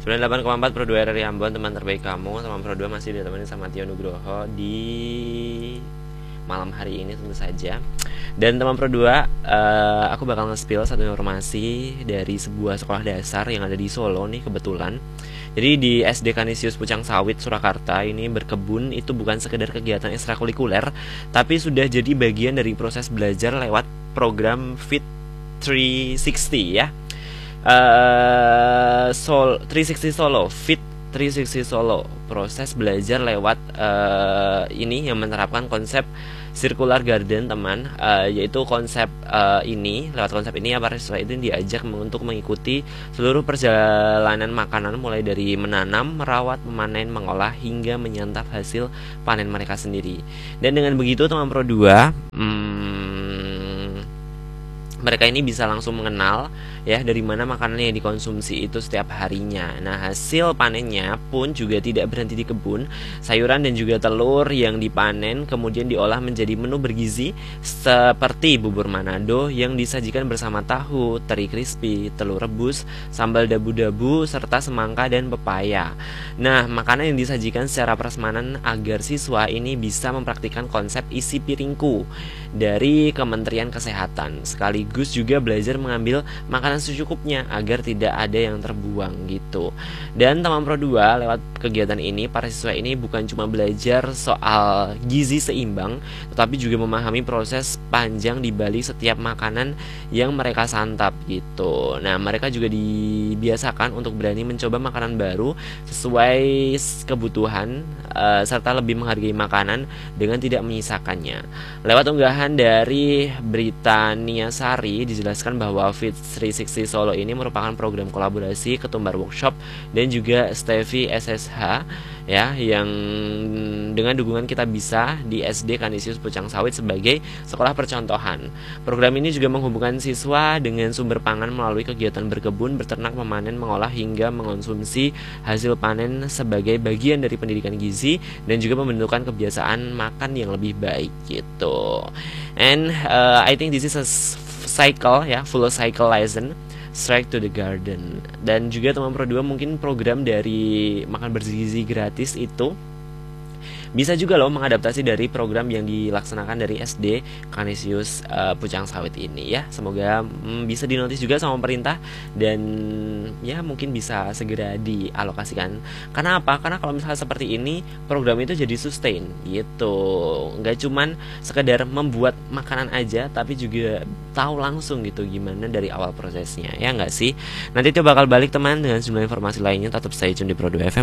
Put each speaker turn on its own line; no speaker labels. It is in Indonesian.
98,4 Pro 2 RRI Ambon, teman terbaik kamu. Teman Pro 2 masih ditemani sama Tio Nugroho di malam hari ini tentu saja. Dan teman Pro 2, aku bakal nge-spill satu informasi dari sebuah sekolah dasar yang ada di Solo nih kebetulan. Jadi di SD Kanisius Pucang Sawit Surakarta ini berkebun itu bukan sekedar kegiatan ekstrakurikuler, tapi sudah jadi bagian dari proses belajar lewat program Fit 360 ya. 360 Solo, Fit 360 Solo, proses belajar lewat ini yang menerapkan konsep circular garden teman, yaitu konsep ini, lewat konsep ini para siswa itu diajak untuk mengikuti seluruh perjalanan makanan mulai dari menanam, merawat, memanen, mengolah hingga menyantap hasil panen mereka sendiri. Dan dengan begitu teman Pro 2 mereka ini bisa langsung mengenal ya dari mana makanan yang dikonsumsi itu setiap harinya. Nah, hasil panennya pun juga tidak berhenti di kebun. Sayuran dan juga telur yang dipanen kemudian diolah menjadi menu bergizi seperti bubur Manado yang disajikan bersama tahu, teri crispy, telur rebus, sambal dabu-dabu serta semangka dan pepaya. Nah, makanan yang disajikan secara prasmanan agar siswa ini bisa mempraktikkan konsep isi piringku dari Kementerian Kesehatan. Sekaligus juga belajar mengambil makanan secukupnya agar tidak ada yang terbuang gitu. Dan teman Pro 2 lewat kegiatan ini para siswa ini bukan cuma belajar soal gizi seimbang, tetapi juga memahami proses panjang di balik setiap makanan yang mereka santap gitu. Nah, mereka juga dibiasakan untuk berani mencoba makanan baru sesuai kebutuhan serta lebih menghargai makanan dengan tidak menyisakannya. Lewat unggahan dari Britania Sari dijelaskan bahwa Fit 360 Solo ini merupakan program kolaborasi Ketumbar Workshop dan juga Stevie SSH ya, yang dengan dukungan Kita Bisa di SD Kanisius Pucang Sawit sebagai sekolah percontohan. Program ini juga menghubungkan siswa dengan sumber pangan melalui kegiatan berkebun, berternak, memanen, mengolah hingga mengonsumsi hasil panen sebagai bagian dari pendidikan gizi dan juga pembentukan kebiasaan makan yang lebih baik gitu. And I think this is a cycle ya, full cycle lesson straight to the garden. Dan juga teman Pro 2 mungkin program dari makan bergizi gratis itu bisa juga loh mengadaptasi dari program yang dilaksanakan dari SD Kanisius Pucang Sawit ini ya. Semoga bisa dinotis juga sama pemerintah dan ya mungkin bisa segera dialokasikan. Karena apa? Karena kalau misalnya seperti ini program itu jadi sustain gitu. Nggak cuman sekedar membuat makanan aja, tapi juga tahu langsung gitu gimana dari awal prosesnya, ya nggak sih? Nanti itu bakal balik teman dengan sejumlah informasi lainnya. Tetap stay tune di Pro 2 FM.